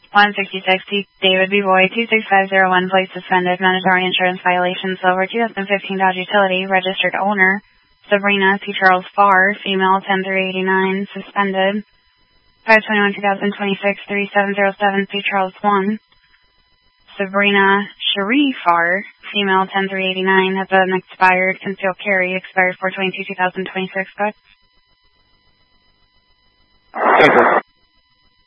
166, David B. Boy, 26501, place suspended, mandatory insurance violation, silver 2015 Dodge Utility, registered owner, Sabrina C. Charles Farr, female, 10-89, suspended, 5/21/2026, 3707, C. Charles 1, Sabrina Cherie Farr, female, 10-89, has an expired concealed carry, expired 4/22/2026, Good.